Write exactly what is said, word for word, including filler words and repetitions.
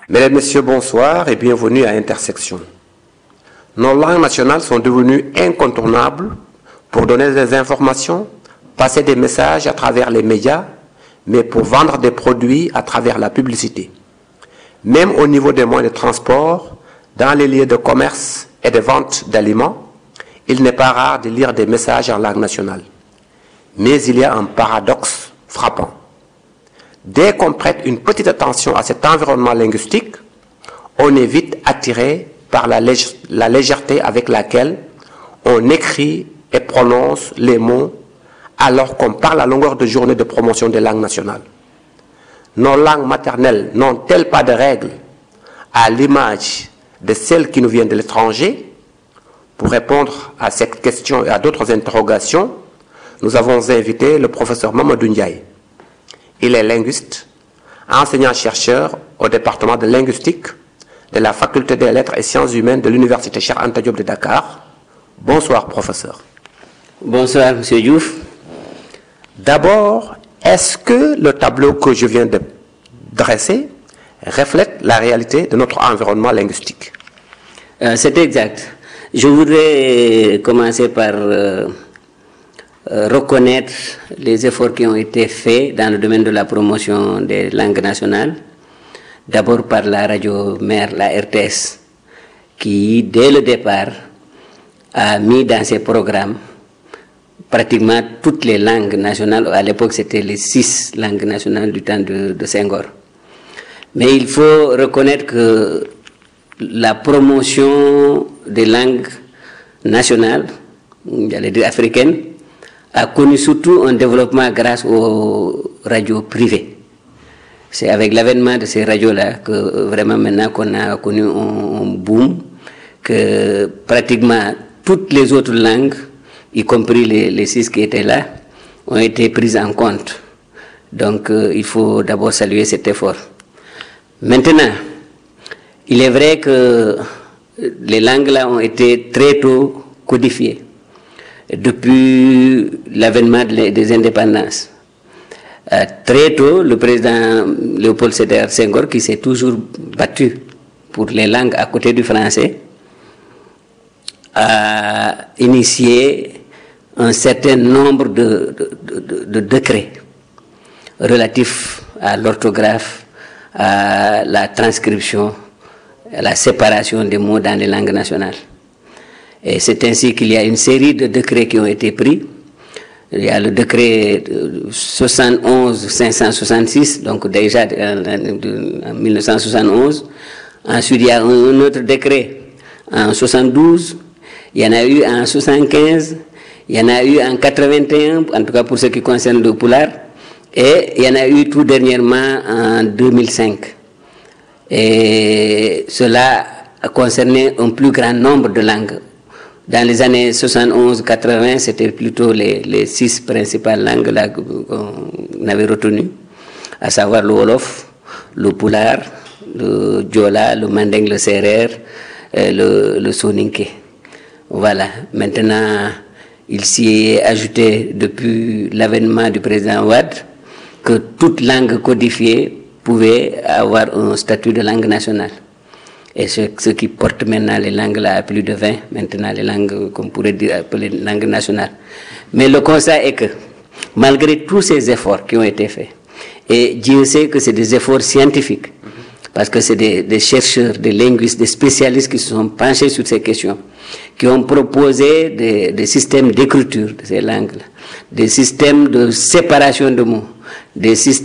Mesdames, Messieurs, bonsoir et bienvenue à Intersection. Nos langues nationales sont devenues incontournables pour donner des informations, passer des messages à travers les médias, mais pour vendre des produits à travers la publicité. Même au niveau des moyens de transport, dans les lieux de commerce et de vente d'aliments, il n'est pas rare de lire des messages en langue nationale. Mais il y a un paradoxe frappant. Dès qu'on prête une petite attention à cet environnement linguistique, on est vite attiré par la, lég- la légèreté avec laquelle on écrit et prononce les mots alors qu'on parle à longueur de journée de promotion des langues nationales. Nos langues maternelles n'ont-elles pas de règles à l'image de celles qui nous viennent de l'étranger? Pour répondre à cette question et à d'autres interrogations, nous avons invité le professeur Mamadou Ndiaye. Il est linguiste, enseignant-chercheur au département de linguistique de la Faculté des Lettres et Sciences Humaines de l'Université Cheikh Anta Diop de Dakar. Bonsoir, professeur. Bonsoir, monsieur Diouf. D'abord, est-ce que le tableau que je viens de dresser reflète la réalité de notre environnement linguistique? Euh, c'est exact. Je voudrais commencer par euh, euh, reconnaître les efforts qui ont été faits dans le domaine de la promotion des langues nationales. D'abord par la radio mère, la R T S, qui, dès le départ, a mis dans ses programmes pratiquement toutes les langues nationales. À l'époque, c'était les six langues nationales du temps de, de Senghor. Mais il faut reconnaître que la promotion des langues nationales, j'allais dire africaines, a connu surtout un développement grâce aux radios privées. C'est avec l'avènement de ces radios-là que vraiment maintenant qu'on a connu un, un boom, que pratiquement toutes les autres langues, y compris les, les six qui étaient là, ont été prises en compte. Donc euh, il faut d'abord saluer cet effort. Maintenant, il est vrai que les langues-là ont été très tôt codifiées, depuis l'avènement des indépendances. Euh, très tôt, le président Léopold Sédar Senghor, qui s'est toujours battu pour les langues à côté du français, a initié un certain nombre de, de, de, de décrets relatifs à l'orthographe, à la transcription, à la séparation des mots dans les langues nationales. Et c'est ainsi qu'il y a une série de décrets qui ont été pris. Il y a le décret soixante et onze cinq cent soixante-six, donc déjà en mille neuf cent soixante-onze. Ensuite, il y a un autre décret en soixante-douze. Il y en a eu en soixante-quinze. Il y en a eu en quatre-vingt-un, en tout cas pour ce qui concerne le Pulaar. Et il y en a eu tout dernièrement en deux mille cinq. Et cela a concerné un plus grand nombre de langues. Dans les années soixante-onze quatre-vingts, c'était plutôt les, les six principales langues là qu'on avait retenues, à savoir le Wolof, le Pulaar, le Diola, le Mandeng, le Serer, le, le Soninké. Voilà. Maintenant, il s'y est ajouté depuis l'avènement du président Wade que toute langue codifiée pouvait avoir un statut de langue nationale. Et ce, ce qui porte maintenant les langues là à plus de vingt, maintenant les langues qu'on pourrait dire appeler langues nationales. Mais le constat est que, malgré tous ces efforts qui ont été faits, et Dieu sait que c'est des efforts scientifiques, parce que c'est des, des chercheurs, des linguistes, des spécialistes qui se sont penchés sur ces questions, qui ont proposé des, des systèmes d'écriture de ces langues-là, des systèmes de séparation de mots, des systèmes